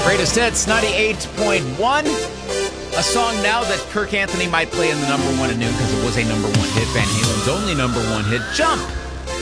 Greatest Hits 98.1. A song now that Kirk Anthony might play in the number one at noon because it was a number one hit. Van Halen's only number one hit. Jump